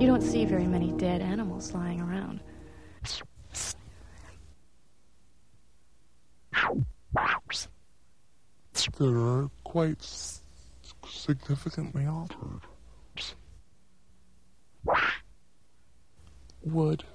You don't see very many dead animals lying around. That are quite significantly altered. Wood